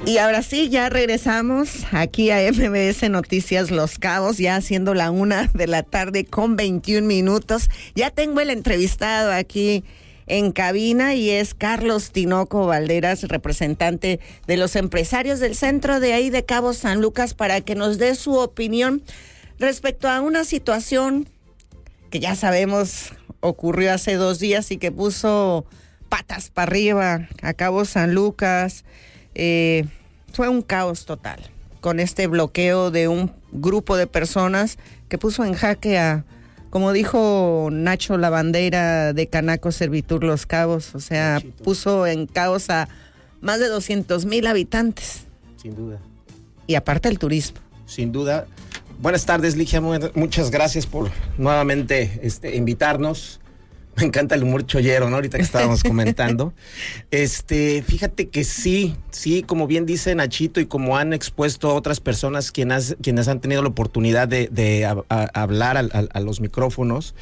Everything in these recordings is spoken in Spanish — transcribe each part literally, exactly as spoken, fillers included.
Y ahora sí, ya regresamos aquí a M B S Noticias Los Cabos, ya siendo la una de la tarde con veintiún minutos. Ya tengo el entrevistado aquí en cabina y es Carlos Tinoco Valderas, representante de los empresarios del centro de ahí de Cabo San Lucas, para que nos dé su opinión respecto a una situación que ya sabemos ocurrió hace dos días y que puso patas para arriba a Cabo San Lucas. Eh, fue un caos total con este bloqueo de un grupo de personas que puso en jaque a, como dijo Nacho Lavandera de Canaco Servitur Los Cabos, o sea, Nachito. Puso en caos a más de doscientos mil habitantes. Sin duda. Y aparte el turismo. Sin duda. Buenas tardes, Ligia, muchas gracias por nuevamente este, invitarnos. Me encanta el humor chollero, ¿no? Ahorita que estábamos comentando. Este, fíjate que sí, sí, como bien dice Nachito y como han expuesto otras personas quienes, quienes han tenido la oportunidad de, de a, a hablar a, a, a los micrófonos,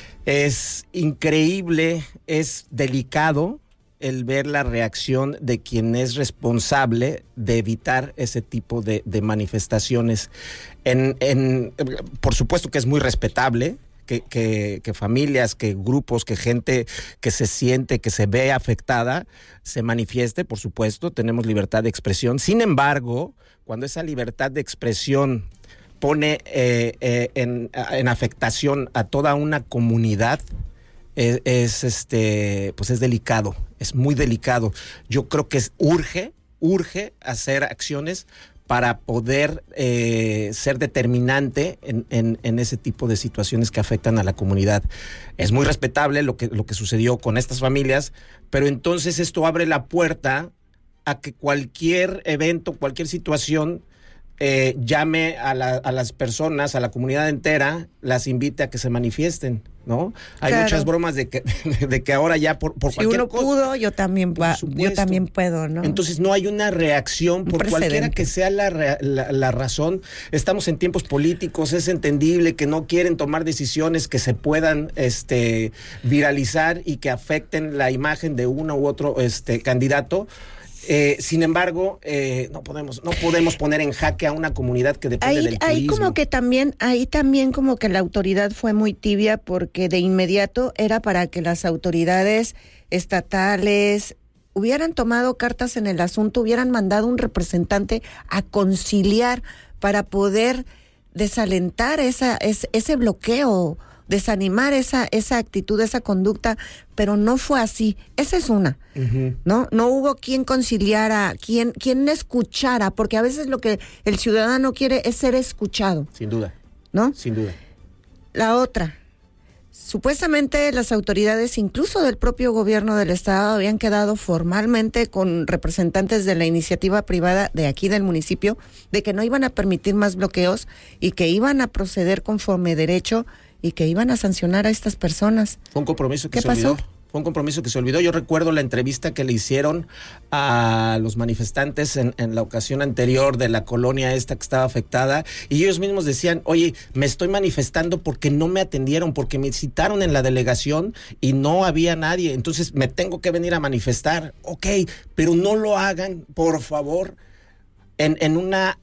es increíble, es delicado el ver la reacción de quien es responsable de evitar ese tipo de, de manifestaciones. En, en, por supuesto que es muy respetable. Que, que, que familias, que grupos, que gente que se siente, que se ve afectada, se manifieste, por supuesto, tenemos libertad de expresión. Sin embargo, cuando esa libertad de expresión pone eh, eh, en, en afectación a toda una comunidad, es, es este, pues es delicado, es muy delicado. Yo creo que es, urge, urge hacer acciones para poder eh, ser determinante en, en, en ese tipo de situaciones que afectan a la comunidad. Es muy respetable lo que, lo que sucedió con estas familias, pero entonces esto abre la puerta a que cualquier evento, cualquier situación eh, llame a, la, a las personas, a la comunidad entera, las invite a que se manifiesten, ¿no? Hay claro. muchas bromas de que, de que ahora ya por, por si cualquier uno cosa, pudo, yo también, va, yo también puedo, ¿no? Entonces no hay una reacción por cualquiera que sea la, la, la razón. Estamos en tiempos políticos, es entendible que no quieren tomar decisiones que se puedan este, viralizar y que afecten la imagen de uno u otro este, candidato. Eh, sin embargo, eh, no podemos, no podemos poner en jaque a una comunidad que depende ahí, del turismo. Ahí como que también, ahí también como que la autoridad fue muy tibia, porque de inmediato era para que las autoridades estatales hubieran tomado cartas en el asunto, hubieran mandado un representante a conciliar para poder desalentar esa, ese, ese bloqueo, desanimar esa, esa actitud, esa conducta, pero no fue así. Esa es una, uh-huh. ¿no? No hubo quien conciliara, quien, quien escuchara, porque a veces lo que el ciudadano quiere es ser escuchado. Sin duda. ¿No? Sin duda. La otra, supuestamente las autoridades, incluso del propio gobierno del estado, habían quedado formalmente con representantes de la iniciativa privada de aquí del municipio, de que no iban a permitir más bloqueos y que iban a proceder conforme derecho y que iban a sancionar a estas personas. Fue un compromiso que ¿Qué se pasó? olvidó. Fue un compromiso que se olvidó. Yo recuerdo la entrevista que le hicieron a los manifestantes en, en la ocasión anterior de la colonia esta que estaba afectada, y ellos mismos decían, oye, me estoy manifestando porque no me atendieron, porque me citaron en la delegación y no había nadie, entonces me tengo que venir a manifestar. Ok, pero no lo hagan, por favor, en, en, una,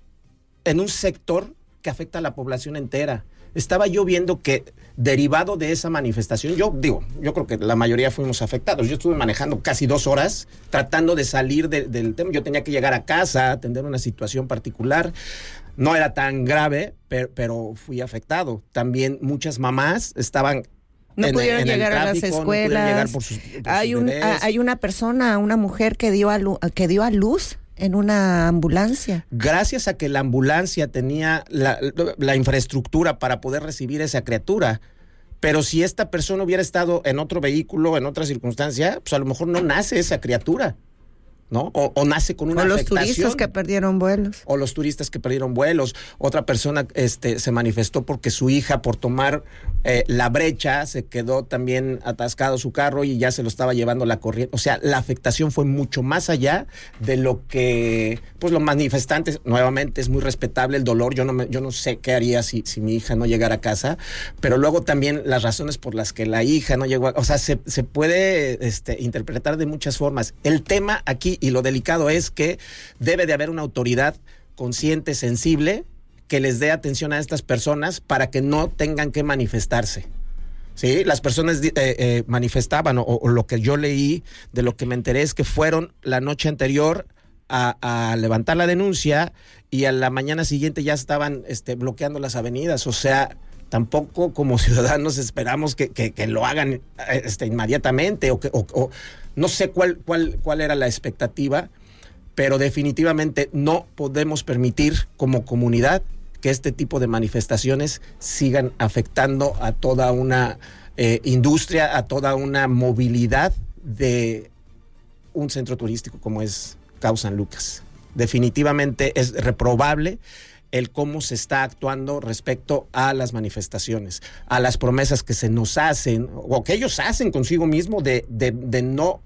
en un sector que afecta a la población entera. Estaba yo viendo que derivado de esa manifestación, yo digo, yo creo que la mayoría fuimos afectados. Yo estuve manejando casi dos horas tratando de salir de, del tema. Yo tenía que llegar a casa, atender una situación particular. No era tan grave, pero, pero fui afectado. También muchas mamás estaban No en, pudieron en llegar tráfico, a las escuelas. No llegar por sus, por hay, sus un, bebés. hay una persona, una mujer que dio a luz, que dio a luz en una ambulancia. Gracias a que la ambulancia tenía la, la infraestructura para poder recibir esa criatura. Pero si esta persona hubiera estado en otro vehículo, en otra circunstancia, pues a lo mejor no nace esa criatura, ¿no? O, o nace con una o los afectación. turistas que perdieron vuelos. O los turistas que perdieron vuelos. Otra persona este, se manifestó porque su hija, por tomar eh, la brecha, se quedó también atascado su carro y ya se lo estaba llevando la corriente. O sea, la afectación fue mucho más allá de lo que, pues los manifestantes, nuevamente es muy respetable el dolor. Yo no me, yo no sé qué haría si, si mi hija no llegara a casa, pero luego también las razones por las que la hija no llegó a, o sea, se, se puede este, interpretar de muchas formas. El tema aquí y, y lo delicado es que debe de haber una autoridad consciente, sensible, que les dé atención a estas personas para que no tengan que manifestarse. Sí, las personas eh, eh, manifestaban, o, o lo que yo leí, de lo que me enteré es que fueron la noche anterior a, a levantar la denuncia y a la mañana siguiente ya estaban este, bloqueando las avenidas. O sea, tampoco como ciudadanos esperamos que, que, que lo hagan este, inmediatamente o que o, o, no sé cuál, cuál, cuál era la expectativa, pero definitivamente no podemos permitir como comunidad que este tipo de manifestaciones sigan afectando a toda una eh, industria, a toda una movilidad de un centro turístico como es Cabo San Lucas. Definitivamente es reprobable el cómo se está actuando respecto a las manifestaciones, a las promesas que se nos hacen o que ellos hacen consigo mismo de, de, de no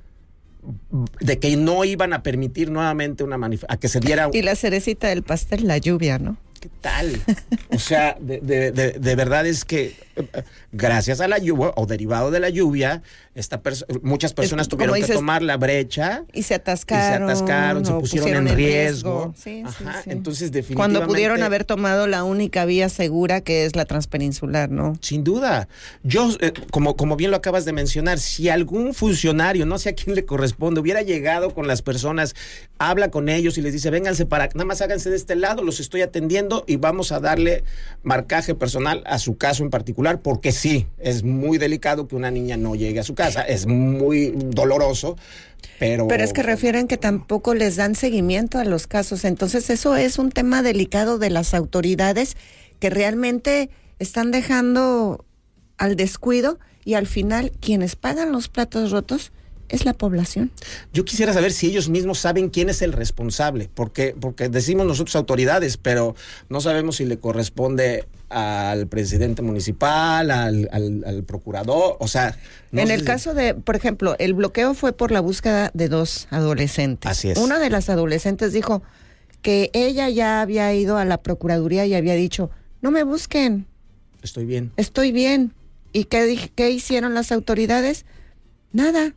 de que no iban a permitir nuevamente una manifestación, a que se diera... Y la cerecita del pastel, la lluvia, ¿no? ¿Qué tal? O sea, de, de, de, de verdad es que gracias a la lluvia o derivado de la lluvia, esta perso- muchas personas es, tuvieron dices, que tomar la brecha y se atascaron, y se atascaron, se pusieron, pusieron en riesgo. riesgo. Sí, Ajá, sí, sí. Entonces definitivamente cuando pudieron haber tomado la única vía segura que es la transpeninsular, ¿no? Sin duda. Yo, eh, como, como bien lo acabas de mencionar, si algún funcionario, no sé a quién le corresponde, hubiera llegado con las personas, habla con ellos y les dice, vénganse para, nada más háganse de este lado, los estoy atendiendo y vamos a darle marcaje personal a su caso en particular, porque sí, es muy delicado que una niña no llegue a su casa, es muy doloroso, pero... Pero es que refieren que tampoco les dan seguimiento a los casos, entonces eso es un tema delicado de las autoridades que realmente están dejando al descuido y al final quienes pagan los platos rotos es la población. Yo quisiera saber si ellos mismos saben quién es el responsable, porque, porque decimos nosotros autoridades, pero no sabemos si le corresponde al presidente municipal, al, al, al procurador, o sea... No en el si... caso de, por ejemplo, el bloqueo fue por la búsqueda de dos adolescentes. Así es. Una de las adolescentes dijo que ella ya había ido a la procuraduría y había dicho, no me busquen. Estoy bien. Estoy bien. ¿Y qué, qué hicieron las autoridades? Nada.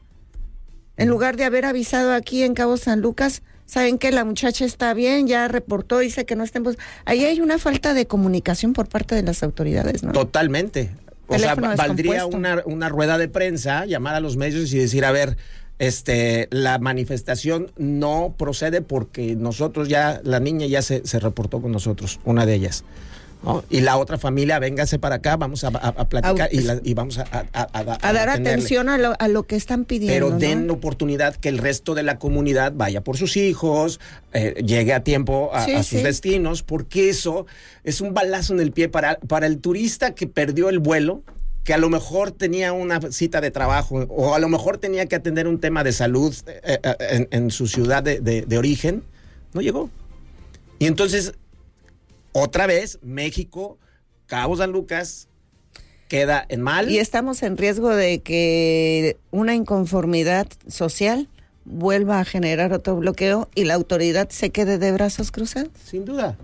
En lugar de haber avisado aquí en Cabo San Lucas, saben que la muchacha está bien, ya reportó, dice que no estén... Bus- Ahí hay una falta de comunicación por parte de las autoridades, ¿no? Totalmente. O Teléfono sea, valdría una, una rueda de prensa, llamar a los medios y decir, a ver, este, la manifestación no procede porque nosotros ya, la niña ya se, se reportó con nosotros, una de ellas. ¿No? Y la otra familia, véngase para acá, vamos a, a, a platicar a, y, la, y vamos a, a, a, a, a dar atención a lo, a lo que están pidiendo. Pero den ¿no? oportunidad que el resto de la comunidad vaya por sus hijos, eh, llegue a tiempo a, sí, a sus sí. destinos, porque eso es un balazo en el pie para, para el turista que perdió el vuelo, que a lo mejor tenía una cita de trabajo o a lo mejor tenía que atender un tema de salud eh, eh, en, en su ciudad de, de, de origen, no llegó. Y entonces... Otra vez, México, Cabo San Lucas, queda en mal. Y estamos en riesgo de que una inconformidad social vuelva a generar otro bloqueo y la autoridad se quede de brazos cruzados. Sin duda.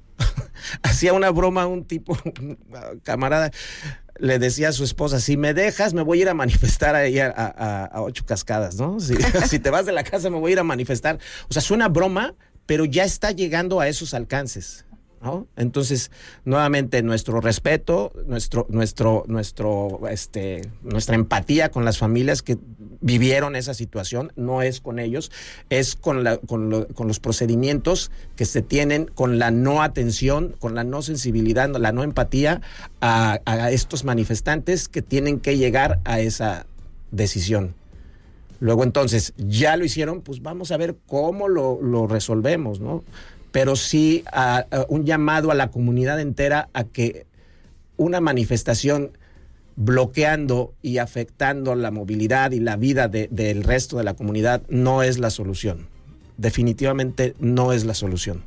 Hacía una broma un tipo, un camarada, le decía a su esposa, si me dejas me voy a ir a manifestar ahí a, a, a Ocho Cascadas, ¿no? Si, si te vas de la casa me voy a ir a manifestar. O sea, suena broma, pero ya está llegando a esos alcances. ¿No? Entonces, nuevamente nuestro respeto, nuestro, nuestro, nuestro, este, nuestra empatía con las familias que vivieron esa situación, no es con ellos, es con, la, con, lo, con los procedimientos que se tienen, con la no atención, con la no sensibilidad, la no empatía a, a estos manifestantes que tienen que llegar a esa decisión. Luego entonces, ya lo hicieron, pues vamos a ver cómo lo, lo resolvemos, ¿no? Pero sí a, a un llamado a la comunidad entera a que una manifestación bloqueando y afectando la movilidad y la vida de, del resto de la comunidad no es la solución. Definitivamente no es la solución.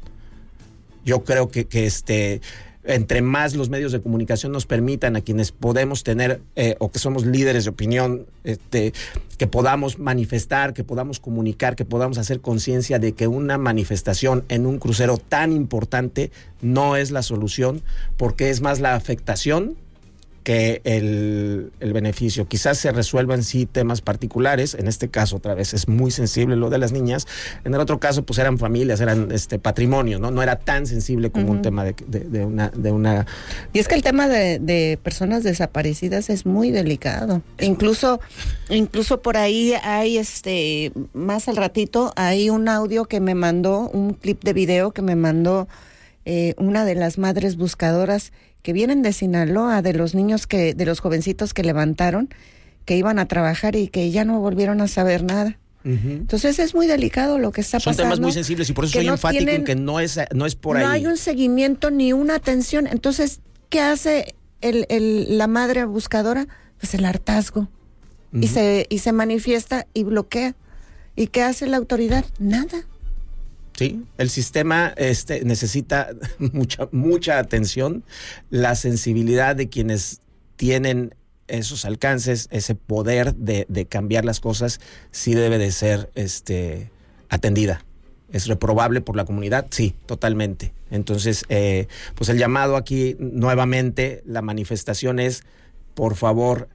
Yo creo que, que este... entre más los medios de comunicación nos permitan a quienes podemos tener eh, o que somos líderes de opinión, este, que podamos manifestar, que podamos comunicar, que podamos hacer conciencia de que una manifestación en un crucero tan importante no es la solución, porque es más la afectación que el, el beneficio. Quizás se resuelvan sí temas particulares, en este caso otra vez es muy sensible lo de las niñas, en el otro caso pues eran familias, eran este patrimonio, ¿no? No era tan sensible como uh-huh. un tema de, de, de, una, de una... Y es que el tema de, de personas desaparecidas es muy delicado, incluso, incluso por ahí hay este, más al ratito, hay un audio que me mandó, un clip de video que me mandó eh, una de las madres buscadoras que vienen de Sinaloa, de los niños que, de los jovencitos que levantaron, que iban a trabajar y que ya no volvieron a saber nada. Uh-huh. Entonces es muy delicado lo que está Son pasando. Son temas muy sensibles y por eso soy no enfático tienen, en que no es, no es por no ahí. No hay un seguimiento ni una atención. Entonces, ¿qué hace el, el, la madre buscadora? Pues el hartazgo. Uh-huh. Y se, y se manifiesta y bloquea. ¿Y qué hace la autoridad? Nada. Sí, el sistema este, necesita mucha, mucha atención, la sensibilidad de quienes tienen esos alcances, ese poder de, de cambiar las cosas, sí debe de ser este, atendida. ¿Es reprobable por la comunidad? Sí, totalmente. Entonces, eh, pues el llamado aquí nuevamente, la manifestación es, por favor,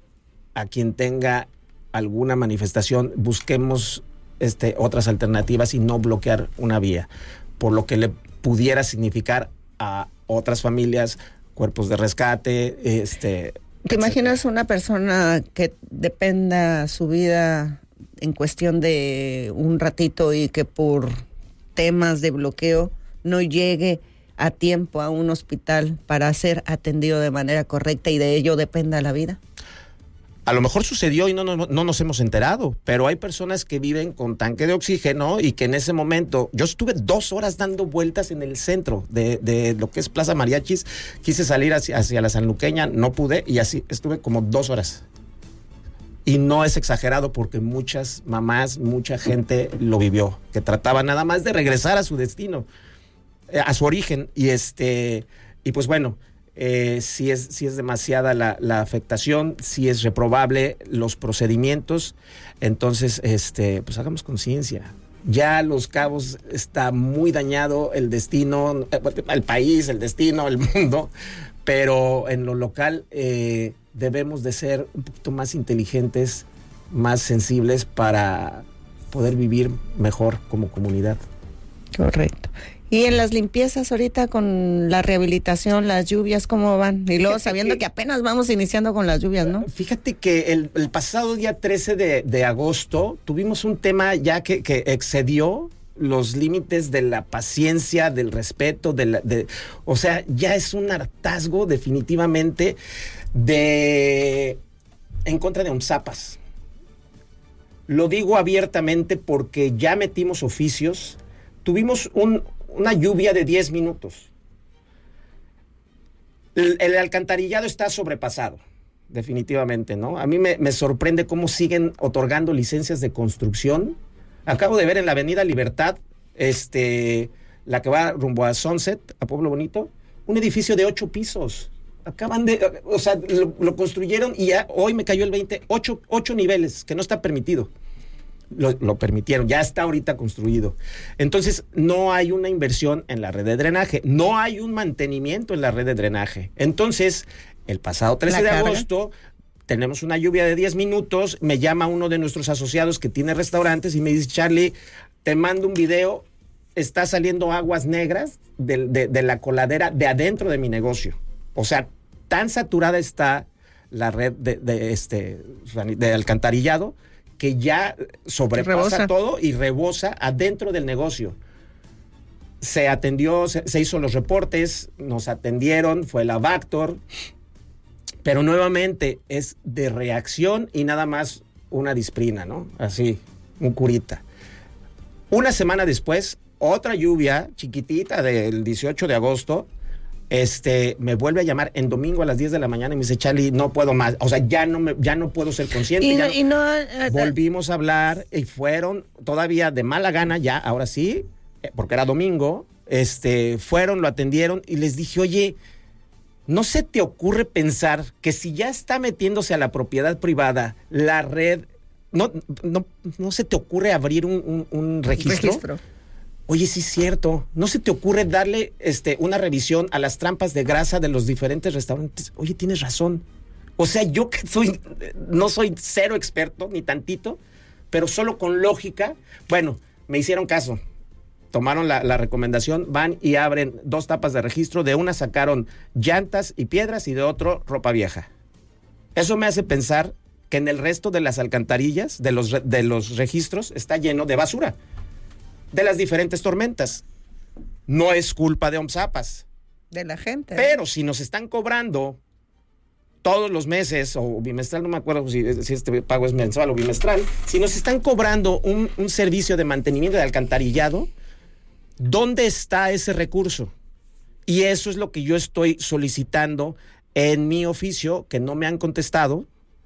a quien tenga alguna manifestación, busquemos Este, otras alternativas y no bloquear una vía, por lo que le pudiera significar a otras familias, cuerpos de rescate, este... ¿Te imaginas una persona que dependa su vida en cuestión de un ratito y que por temas de bloqueo no llegue a tiempo a un hospital para ser atendido de manera correcta y de ello dependa la vida? A lo mejor sucedió y no, no, no nos hemos enterado, pero hay personas que viven con tanque de oxígeno y que en ese momento, yo estuve dos horas dando vueltas en el centro de, de lo que es Plaza Mariachis, quise salir hacia, hacia la Sanluqueña, no pude y así estuve como dos horas. Y no es exagerado porque muchas mamás, mucha gente lo vivió, que trataba nada más de regresar a su destino, a su origen y este, y pues bueno, Eh, si es, si es demasiada la, la afectación, si es reprobable los procedimientos, entonces este, pues hagamos conciencia. Ya Los Cabos está muy dañado, el destino, el país, el destino, el mundo, pero en lo local eh, debemos de ser un poquito más inteligentes, más sensibles para poder vivir mejor como comunidad. Correcto. Y en las limpiezas ahorita con la rehabilitación, las lluvias, ¿cómo van? Y luego sabiendo que, que apenas vamos iniciando con las lluvias, ¿no? Fíjate que el, el pasado día trece de, de agosto tuvimos un tema ya que, que excedió los límites de la paciencia, del respeto, de la, de, o sea, ya es un hartazgo definitivamente de en contra de OMSAPAS. Lo digo abiertamente porque ya metimos oficios, tuvimos un una lluvia de diez minutos. El, el alcantarillado está sobrepasado, definitivamente, ¿no? A mí me, me sorprende cómo siguen otorgando licencias de construcción. Acabo de ver en la Avenida Libertad, este, la que va rumbo a Sunset, a Pueblo Bonito, un edificio de ocho pisos. Acaban de, o sea, lo, lo construyeron y ya hoy me cayó el veinte, ocho, ocho niveles, que no está permitido. Lo, lo permitieron, ya está ahorita construido. Entonces, no hay una inversión en la red de drenaje, no hay un mantenimiento en la red de drenaje. Entonces, el pasado trece de agosto, tenemos una lluvia de diez minutos, me llama uno de nuestros asociados que tiene restaurantes y me dice, Charlie, te mando un video, está saliendo aguas negras de, de, de la coladera de adentro de mi negocio. O sea, tan saturada está la red de, de, este, de alcantarillado que ya sobrepasa rebosa. todo y rebosa adentro del negocio. Se atendió, se, se hizo los reportes, nos atendieron, fue la Vactor, pero nuevamente es de reacción y nada más una disprina, ¿no? Así, un curita. Una semana después, otra lluvia chiquitita del dieciocho de agosto, Este, me vuelve a llamar en domingo a las diez de la mañana y me dice, Charlie, no puedo más, o sea, ya no me, ya no puedo ser consciente. Y no, no, y no, uh, volvimos a hablar y fueron todavía de mala gana, ya, ahora sí, porque era domingo, este, fueron, lo atendieron y les dije, oye, ¿no se te ocurre pensar que si ya está metiéndose a la propiedad privada la red, no, no, no se te ocurre abrir un, un, un registro? registro. Oye, sí es cierto, ¿no se te ocurre darle este, una revisión a las trampas de grasa de los diferentes restaurantes? Oye, tienes razón. O sea, yo que soy, no soy cero experto, ni tantito, pero solo con lógica, bueno, me hicieron caso. Tomaron la, la recomendación, van y abren dos tapas de registro. De una sacaron llantas y piedras y de otro ropa vieja. Eso me hace pensar que en el resto de las alcantarillas, de los, de los registros, está lleno de basura. De las diferentes tormentas. No es culpa de OMSAPAS. De la gente. Pero si nos están cobrando todos los meses, o bimestral, no me acuerdo si, si este pago es mensual o bimestral, si nos están cobrando un, un servicio de mantenimiento de alcantarillado, ¿dónde está ese recurso? Y eso es lo que yo estoy solicitando en mi oficio, que no me han contestado.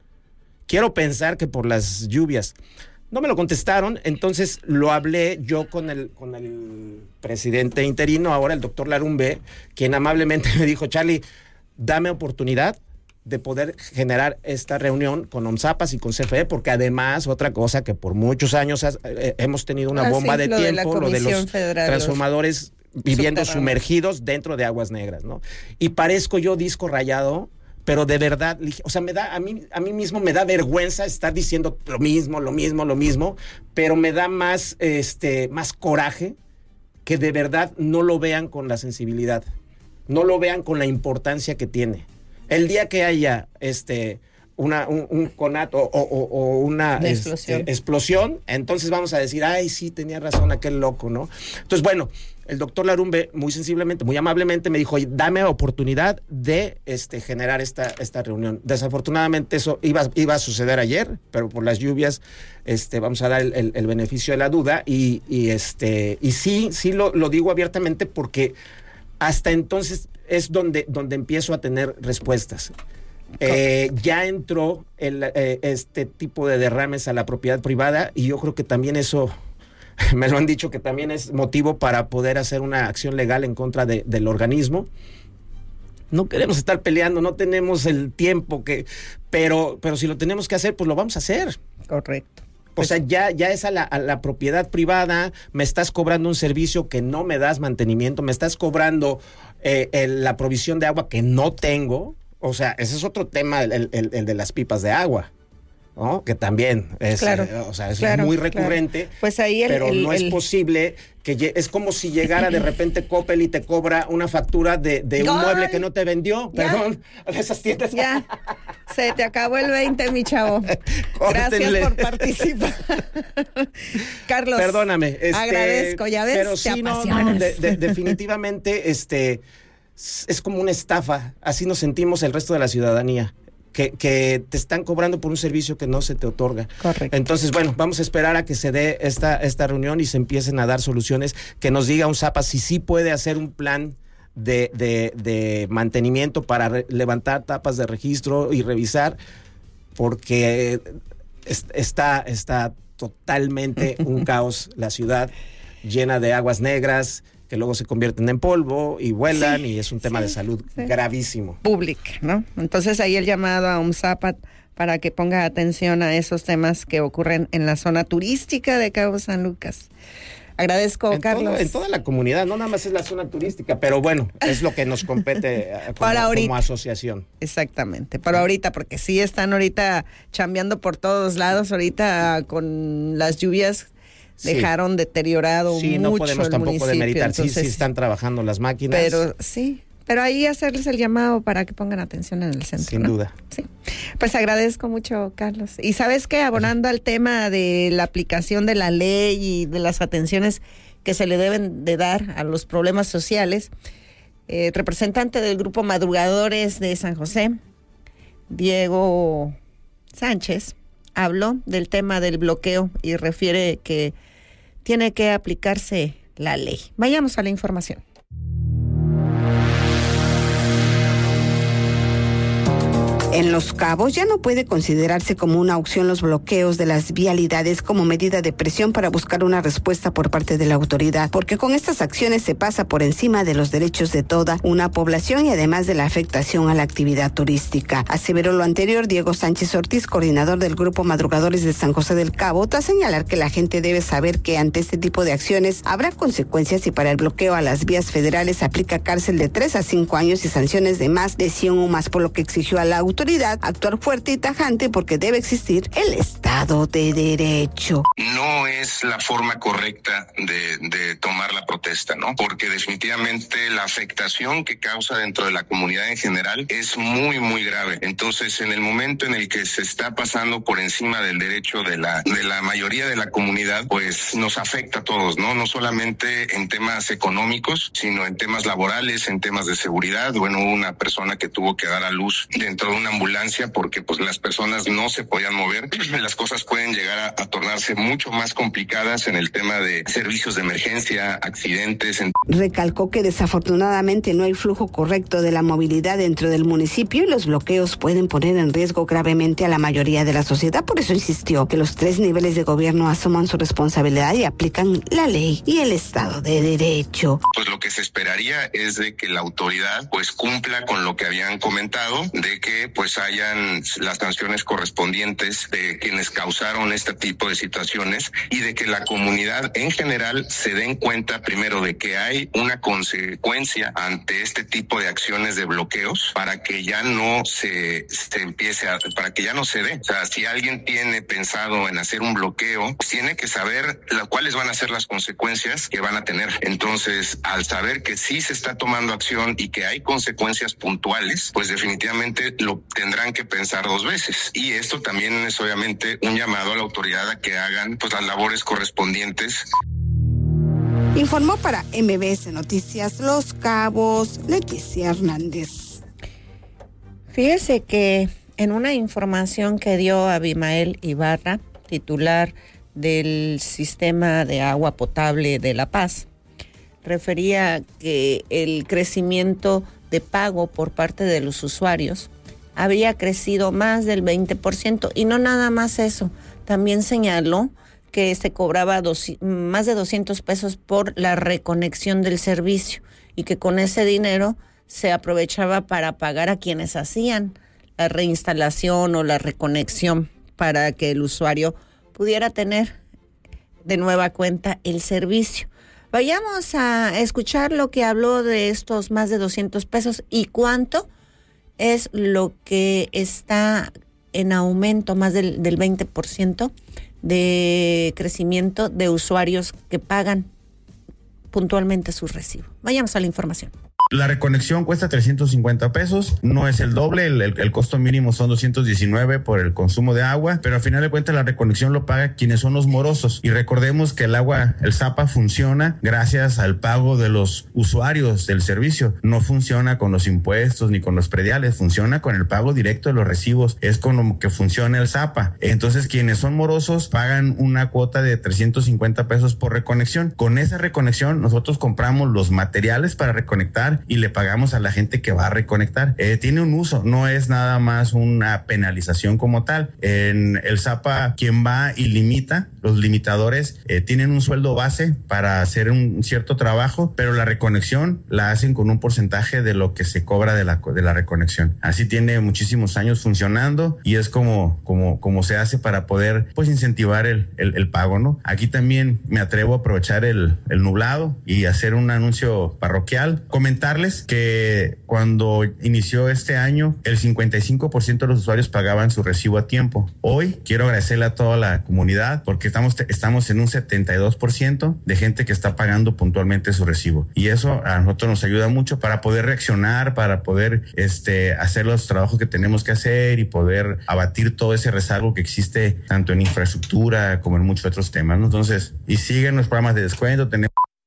Quiero pensar que por las lluvias. No me lo contestaron, entonces lo hablé yo con el, con el presidente interino, ahora el doctor Larumbe, quien amablemente me dijo, Charlie, dame oportunidad de poder generar esta reunión con OMSAPAS y con C F E, porque además, otra cosa que por muchos años has, eh, hemos tenido una ah, bomba sí, de lo tiempo, de lo de los Federal, transformadores los viviendo sumergidos subterráneos. dentro de aguas negras, ¿no? Y parezco yo disco rayado, pero de verdad, o sea, me da a mí a mí mismo me da vergüenza estar diciendo lo mismo, lo mismo, lo mismo, pero me da más este más coraje que de verdad no lo vean con la sensibilidad, no lo vean con la importancia que tiene. El día que haya este una un, un conato o, o, o una explosión. Este, explosión, entonces vamos a decir, ay, sí, tenía razón aquel loco, ¿no? Entonces, bueno, el doctor Larumbe muy sensiblemente, muy amablemente me dijo, dame oportunidad de este, generar esta, esta reunión. Desafortunadamente eso iba, iba a suceder ayer, pero por las lluvias este, vamos a dar el, el, el beneficio de la duda y, y, este, y sí, sí lo, lo digo abiertamente porque hasta entonces es donde, donde empiezo a tener respuestas. Eh, ya entró el, eh, este tipo de derrames a la propiedad privada y yo creo que también eso... Me lo han dicho que también es motivo para poder hacer una acción legal en contra de, del organismo. No queremos estar peleando, no tenemos el tiempo que, pero, pero si lo tenemos que hacer, pues lo vamos a hacer. Correcto. O Pues, sea, ya, ya es a la, a la propiedad privada, me estás cobrando un servicio que no me das mantenimiento, me estás cobrando eh, el, la provisión de agua que no tengo. O sea, ese es otro tema, el, el, el de las pipas de agua, ¿no? Que también es, claro, eh, o sea, es claro, muy recurrente, claro. Pues ahí el, pero el, no el, es posible que lle- es como si llegara de repente Coppel y te cobra una factura de, de un ¡Ay! mueble que no te vendió, Ya. perdón, de esas tiendas. Ya, se te acabó el veinte, mi chavo. Gracias Córtenle. por participar. Carlos, Perdóname. Este, agradezco, ya ves, pero te sí, no, no, apasionas. de- de- definitivamente este, es como una estafa. Así nos sentimos el resto de la ciudadanía. Que, que te están cobrando por un servicio que no se te otorga. Correcto. Entonces, bueno, vamos a esperar a que se dé esta, esta reunión y se empiecen a dar soluciones, que nos diga OMSAPAS si sí puede hacer un plan de, de, de mantenimiento para re- levantar tapas de registro y revisar, porque es- está, está totalmente un caos la ciudad, llena de aguas negras, que luego se convierten en polvo y vuelan, Sí, y es un tema sí, de salud sí. gravísimo. Pública, ¿no? Entonces ahí el llamado a OMSAPAS para que ponga atención a esos temas que ocurren en la zona turística de Cabo San Lucas. Agradezco, En, Carlos. todo- en toda la comunidad, no nada más es la zona turística, pero bueno, es lo que nos compete eh, como, Para ahorita. como asociación. Exactamente, pero ahorita, porque sí están ahorita chambeando por todos lados, ahorita con las lluvias Sí. dejaron deteriorado Sí, mucho no podemos el tampoco municipio. demeritar, sí, sí entonces, están trabajando las máquinas. Pero sí, pero ahí hacerles el llamado para que pongan atención en el centro. Sin ¿no? duda. Sí, pues agradezco mucho, Carlos. Y sabes que abonando al tema de la aplicación de la ley y de las atenciones que se le deben de dar a los problemas sociales, eh, representante del grupo Madrugadores de San José, Diego Sánchez, habló del tema del bloqueo y refiere que tiene que aplicarse la ley. Vayamos a la información. En Los Cabos ya no puede considerarse como una opción los bloqueos de las vialidades como medida de presión para buscar una respuesta por parte de la autoridad, porque con estas acciones se pasa por encima de los derechos de toda una población y además de la afectación a la actividad turística. Aseveró lo anterior Diego Sánchez Ortiz, coordinador del Grupo Madrugadores de San José del Cabo, tras señalar que la gente debe saber que ante este tipo de acciones habrá consecuencias y para el bloqueo a las vías federales aplica cárcel de tres a cinco años y sanciones de más de cien o más, por lo que exigió a la autoridad actuar fuerte y tajante porque debe existir el Estado de Derecho. No es la forma correcta de, de tomar la protesta, ¿no? Porque definitivamente la afectación que causa dentro de la comunidad en general es muy, muy grave. Entonces, en el momento en el que se está pasando por encima del derecho de la, de la mayoría de la comunidad, pues nos afecta a todos, ¿no? No solamente en temas económicos, sino en temas laborales, en temas de seguridad. Bueno, hubo una persona que tuvo que dar a luz dentro de una ambulancia porque pues las personas no se podían mover. Las cosas pueden llegar a, a tornarse mucho más complicadas en el tema de servicios de emergencia, accidentes. En... Recalcó que desafortunadamente no hay flujo correcto de la movilidad dentro del municipio y los bloqueos pueden poner en riesgo gravemente a la mayoría de la sociedad. Por eso insistió que los tres niveles de gobierno asuman su responsabilidad y aplican la ley y el Estado de Derecho. Pues lo que se esperaría es de que la autoridad pues cumpla con lo que habían comentado, de que pues hayan las sanciones correspondientes de quienes causaron este tipo de situaciones y de que la comunidad en general se den cuenta primero de que hay una consecuencia ante este tipo de acciones de bloqueos para que ya no se, se empiece a, para que ya no se dé. O sea, si alguien tiene pensado en hacer un bloqueo, pues tiene que saber la, cuáles van a ser las consecuencias que van a tener. Entonces, al saber que sí se está tomando acción y que hay consecuencias puntuales, pues definitivamente lo tendrán que pensar dos veces. Y esto también es obviamente un llamado a la autoridad a que hagan pues las labores correspondientes. Informó para M B S Noticias Los Cabos, Leticia Hernández. Fíjese que en una información que dio Abimael Ibarra, titular del Sistema de Agua Potable de La Paz, refería que el crecimiento de pago por parte de los usuarios había crecido más del veinte por ciento y no nada más eso, también señaló que se cobraba dos, más de doscientos pesos por la reconexión del servicio y que con ese dinero se aprovechaba para pagar a quienes hacían la reinstalación o la reconexión para que el usuario pudiera tener de nueva cuenta el servicio. Vayamos a escuchar lo que habló de estos más de doscientos pesos y cuánto es lo que está en aumento, más del, del veinte por ciento de crecimiento de usuarios que pagan puntualmente su recibo. Vayamos a la información. La reconexión cuesta trescientos cincuenta pesos, no es el doble, el, el, el costo mínimo son doscientos diecinueve por el consumo de agua, pero al final de cuentas la reconexión lo paga quienes son los morosos. Y recordemos que el agua, el Zapa funciona gracias al pago de los usuarios del servicio, no funciona con los impuestos ni con los prediales, funciona con el pago directo de los recibos, es con lo que funciona el Zapa. Entonces quienes son morosos pagan una cuota de trescientos cincuenta pesos por reconexión. Con esa reconexión nosotros compramos los materiales para reconectar y le pagamos a la gente que va a reconectar. Eh, tiene un uso, no es nada más una penalización como tal. En el Zapa, quien va y limita, los limitadores eh, tienen un sueldo base para hacer un cierto trabajo, pero la reconexión la hacen con un porcentaje de lo que se cobra de la, de la reconexión. Así tiene muchísimos años funcionando y es como, como, como se hace para poder pues incentivar el, el, el pago, ¿no? Aquí también me atrevo a aprovechar el, el nublado y hacer un anuncio parroquial. Comentarles que cuando inició este año, el cincuenta y cinco por ciento de los usuarios pagaban su recibo a tiempo. Hoy quiero agradecerle a toda la comunidad porque estamos, estamos en un setenta y dos por ciento de gente que está pagando puntualmente su recibo. Y eso a nosotros nos ayuda mucho para poder reaccionar, para poder este, hacer los trabajos que tenemos que hacer y poder abatir todo ese rezago que existe tanto en infraestructura como en muchos otros temas, ¿no? Entonces, y siguen los programas de descuento, tenemos...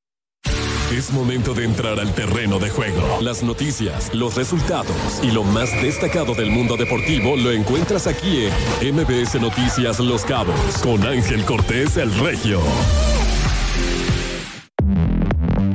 Es momento de entrar al terreno de juego. Las noticias, los resultados y lo más destacado del mundo deportivo lo encuentras aquí en M B S Noticias Los Cabos con Ángel Cortés el Regio.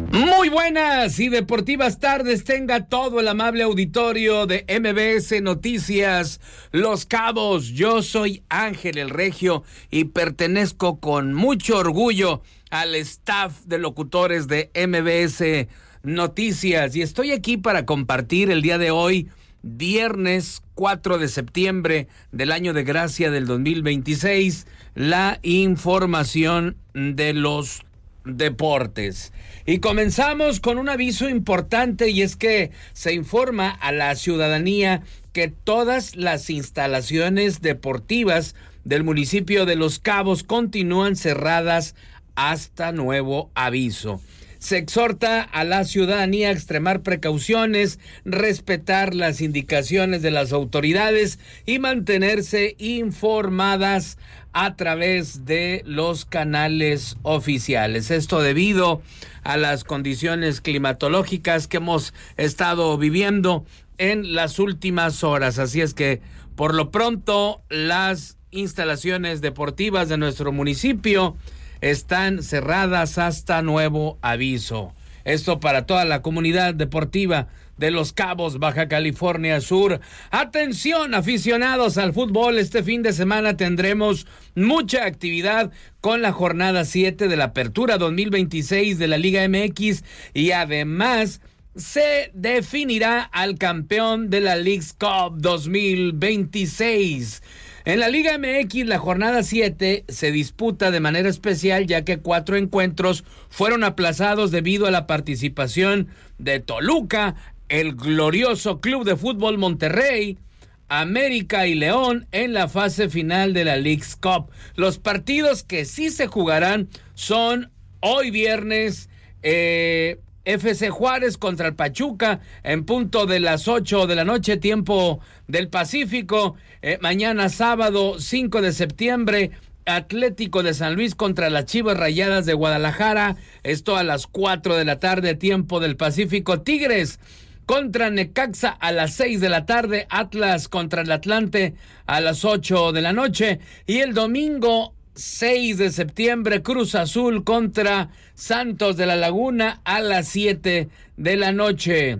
Muy buenas y deportivas tardes tenga todo el amable auditorio de M B S Noticias Los Cabos. Yo soy Ángel el Regio y pertenezco con mucho orgullo al staff de locutores de M B S Noticias y estoy aquí para compartir el día de hoy, viernes cuatro de septiembre del año de gracia del dos mil veintiséis, la información de los deportes. Y comenzamos con un aviso importante, y es que se informa a la ciudadanía que todas las instalaciones deportivas del municipio de Los Cabos continúan cerradas hasta nuevo aviso. Se exhorta a la ciudadanía a extremar precauciones, respetar las indicaciones de las autoridades y mantenerse informadas a través de los canales oficiales. Esto debido a las condiciones climatológicas que hemos estado viviendo en las últimas horas. Así es que, por lo pronto, las instalaciones deportivas de nuestro municipio están cerradas hasta nuevo aviso. Esto para toda la comunidad deportiva de Los Cabos, Baja California Sur. Atención, aficionados al fútbol, este fin de semana tendremos mucha actividad con la jornada siete de la Apertura dos mil veintiséis de la Liga M X y además se definirá al campeón de la Leagues Cup dos mil veintiséis. En la Liga M X, la jornada siete se disputa de manera especial, ya que cuatro encuentros fueron aplazados debido a la participación de Toluca, el glorioso Club de Fútbol Monterrey, América y León en la fase final de la Leagues Cup. Los partidos que sí se jugarán son hoy viernes, eh... F C Juárez contra el Pachuca en punto de las ocho de la noche, tiempo del Pacífico. Eh, mañana sábado cinco de septiembre, Atlético de San Luis contra las Chivas Rayadas de Guadalajara. Esto a las cuatro de la tarde, tiempo del Pacífico. Tigres contra Necaxa a las seis de la tarde. Atlas contra el Atlante a las ocho de la noche. Y el domingo seis de septiembre, Cruz Azul contra Santos de la Laguna a las siete de la noche.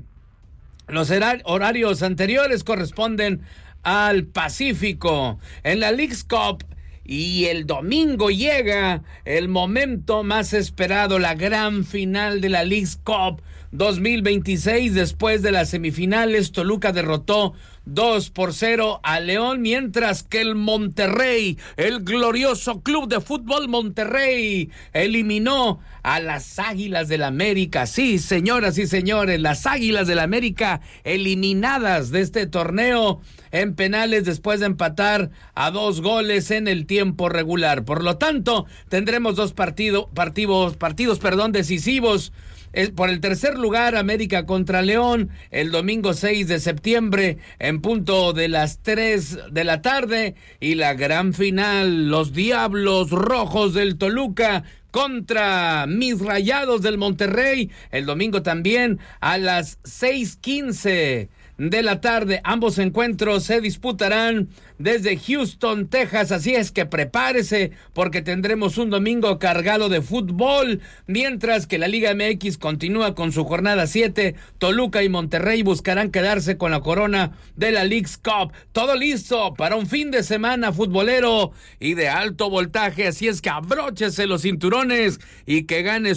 Los horarios anteriores corresponden al Pacífico. En la Leagues Cup, y el domingo llega el momento más esperado, la gran final de la Leagues Cup dos mil veintiséis. Después de las semifinales, Toluca derrotó dos por cero a León, mientras que el Monterrey, el glorioso Club de Fútbol Monterrey, eliminó a las Águilas del América. Sí, señoras y señores, las Águilas del América eliminadas de este torneo en penales después de empatar a dos goles en el tiempo regular. Por lo tanto, tendremos dos partido, partidos, partidos, perdón, decisivos. Por el tercer lugar, América contra León, el domingo seis de septiembre en punto de las tres de la tarde, y la gran final, los Diablos Rojos del Toluca contra mis Rayados del Monterrey, el domingo también a las seis quince de la tarde. Ambos encuentros se disputarán desde Houston, Texas, así es que prepárese porque tendremos un domingo cargado de fútbol, mientras que la Liga M X continúa con su jornada siete. Toluca y Monterrey buscarán quedarse con la corona de la Leagues Cup. Todo listo para un fin de semana futbolero y de alto voltaje, así es que abróchese los cinturones y que gane